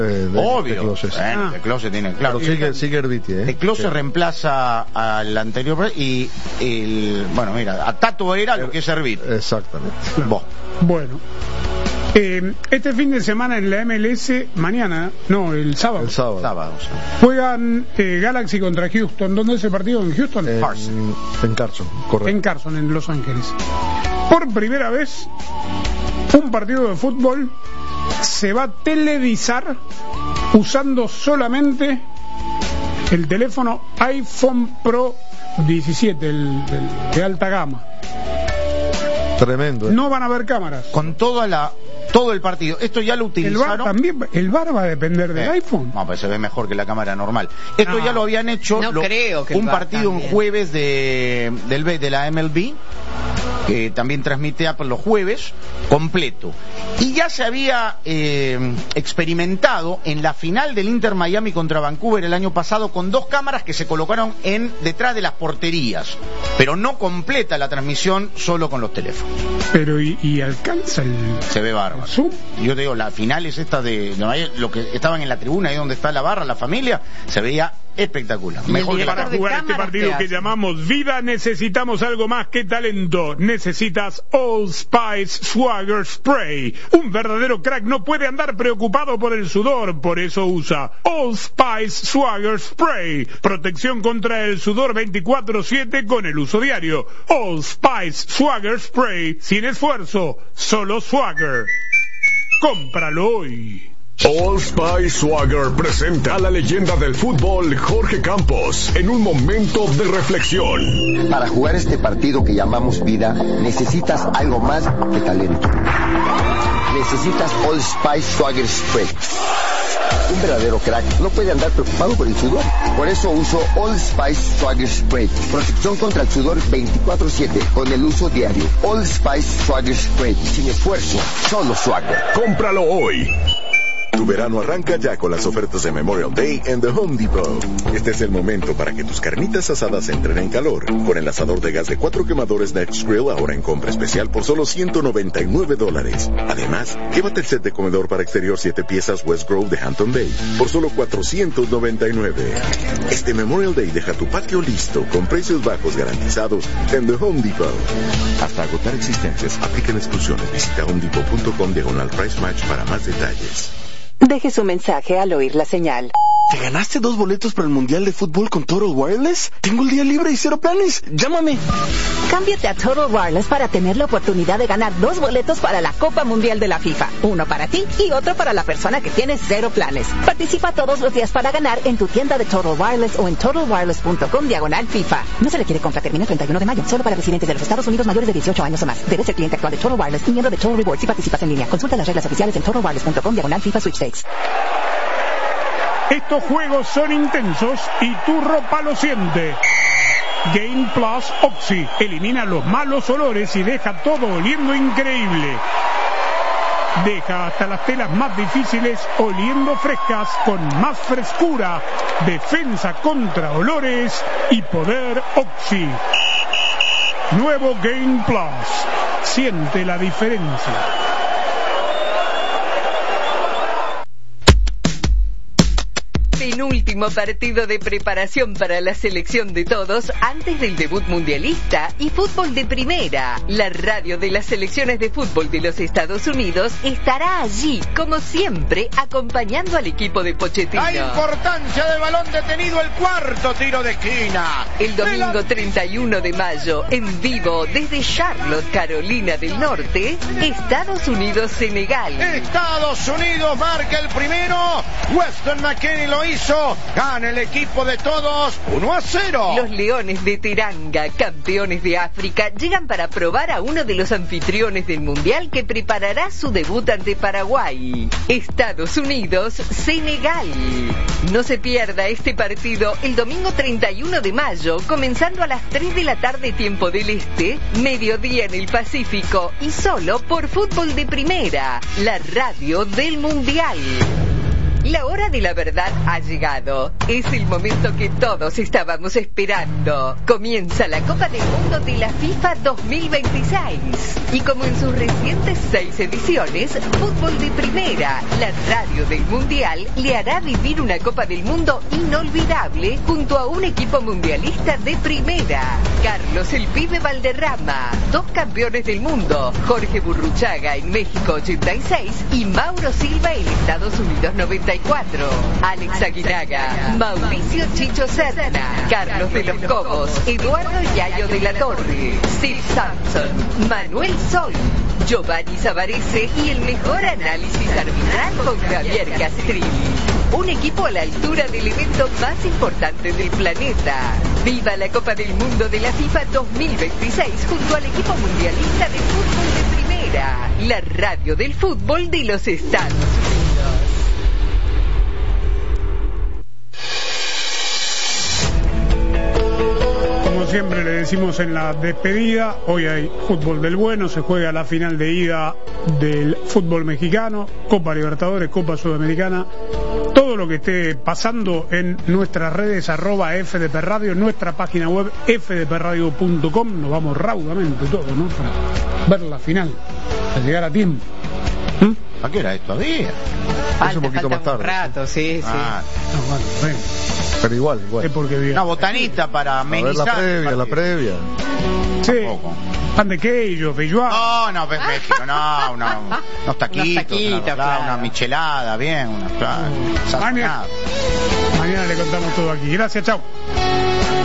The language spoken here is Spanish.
Obvio. Close, De Close tiene, claro. Sigue Herbiti, De Close reemplaza al anterior y bueno, mira, a Tato era lo que es Herbiti. Exactamente. Bueno. Este fin de semana en la MLS, el sábado. Juegan Galaxy contra Houston. ¿Dónde es el partido? ¿En Houston? En Carson, correcto. En Carson, en Los Ángeles. Por primera vez, un partido de fútbol se va a televisar usando solamente el teléfono iPhone Pro 17, el de alta gama. Tremendo. No van a haber cámaras. Con todo el partido. Esto ya lo utilizaron. El VAR va a depender del iPhone. No, pues se ve mejor que la cámara normal. Esto ya lo habían hecho. Creo que un partido un jueves de la MLB, que también transmite Apple los jueves, completo. Y ya se había experimentado en la final del Inter Miami contra Vancouver el año pasado con 2 cámaras que se colocaron detrás de las porterías, pero no completa la transmisión solo con los teléfonos. Pero y alcanza se ve bárbaro. ¿Zoom? Yo te digo, la final es esta lo que estaban en la tribuna, ahí donde está la barra, la familia, se veía espectacular. Mejor que para jugar este partido que llamamos vida necesitamos algo más que talento. Necesitas Old Spice Swagger Spray. Un verdadero crack no puede andar preocupado por el sudor, por eso usa Old Spice Swagger Spray. Protección contra el sudor 24/7 con el uso diario. Old Spice Swagger Spray, sin esfuerzo, solo swagger. Cómpralo hoy. Old Spice Swagger presenta a la leyenda del fútbol Jorge Campos en un momento de reflexión. Para jugar este partido que llamamos vida, necesitas algo más que talento. Necesitas Old Spice Swagger Spray. Un verdadero crack no puede andar preocupado por el sudor. Por eso uso Old Spice Swagger Spray. Protección contra el sudor 24/7 con el uso diario. Old Spice Swagger Spray. Sin esfuerzo, solo swagger. Cómpralo hoy. Tu verano arranca ya con las ofertas de Memorial Day en The Home Depot. Este es el momento para que tus carnitas asadas entren en calor. Con el asador de gas de 4 quemadores Next Grill ahora en compra especial por solo $199. Además, llévate el set de comedor para exterior 7 piezas West Grove de Hampton Bay por solo $499. Este Memorial Day deja tu patio listo con precios bajos garantizados en The Home Depot. Hasta agotar existencias, aplican exclusiones. Visita homedepot.com/price match para más detalles. Deje su mensaje al oír la señal. ¿Te ganaste 2 boletos para el Mundial de Fútbol con Total Wireless? Tengo el día libre y 0 planes. Llámame. Cámbiate a Total Wireless para tener la oportunidad de ganar 2 boletos para la Copa Mundial de la FIFA. Uno para ti y otro para la persona que tiene 0 planes. Participa todos los días para ganar en tu tienda de Total Wireless o en totalwireless.com/FIFA. No se requiere compra. Termina el 31 de mayo. Solo para residentes de los Estados Unidos mayores de 18 años o más. Debes ser cliente actual de Total Wireless y miembro de Total Rewards si participas en línea. Consulta las reglas oficiales en totalwireless.com/FIFA Sweepstakes. Estos juegos son intensos y tu ropa lo siente. Game Plus Oxy elimina los malos olores y deja todo oliendo increíble. Deja hasta las telas más difíciles oliendo frescas con más frescura, defensa contra olores y poder Oxy. Nuevo Game Plus. Siente la diferencia. Penúltimo partido de preparación para la selección de todos antes del debut mundialista y fútbol de primera. La radio de las selecciones de fútbol de los Estados Unidos estará allí, como siempre, acompañando al equipo de Pochettino. La importancia del balón detenido, el 4º tiro de esquina. El domingo 31 de mayo, en vivo desde Charlotte, Carolina del Norte, Estados Unidos-Senegal. Estados Unidos marca el primero. Weston McKennie lo hizo. Gana el equipo de todos 1-0. Los Leones de Teranga, campeones de África, llegan para probar a uno de los anfitriones del Mundial que preparará su debut ante Paraguay. Estados Unidos, Senegal. No se pierda este partido el domingo 31 de mayo, comenzando a las 3 de la tarde tiempo del Este, mediodía en el Pacífico y solo por Fútbol de Primera, la radio del Mundial. La hora de la verdad ha llegado. Es el momento que todos estábamos esperando. Comienza la Copa del Mundo de la FIFA 2026. Y como en sus recientes 6 ediciones, Fútbol de Primera, la radio del Mundial, le hará vivir una Copa del Mundo inolvidable junto a un equipo mundialista de primera. Carlos el Pibe Valderrama, 2 campeones del mundo, Jorge Burruchaga en México 86 y Mauro Silva en Estados Unidos 94. Alex Aguinaga, Mauricio Chicho Serna, Carlos de los Cobos, Eduardo Yayo de la Torre, Sid Sampson, Manuel Sol, Giovanni Savarese y el mejor análisis arbitral con Javier Castrilli. Un equipo a la altura del evento más importante del planeta. ¡Viva la Copa del Mundo de la FIFA 2026 junto al equipo mundialista de fútbol de primera! La radio del fútbol de los Estados Unidos. Como siempre le decimos en la despedida, hoy hay fútbol del bueno, se juega la final de ida del fútbol mexicano, Copa Libertadores, Copa Sudamericana. Todo lo que esté pasando en nuestras redes, @FDP Radio, en nuestra página web fdpradio.com. Nos vamos raudamente todos, ¿no? Para ver la final, para llegar a tiempo. ¿A qué era esto? ¿Todavía? Es un poquito más tarde. Un rato, sí. Bueno. Pero igual. Es porque una botanita para amenizar. A ver la previa. Sí. Tampoco. Pan de queijo, feijoada. No, México, unos taquitos, una michelada, bien, Mañana le contamos todo aquí. Gracias, chao.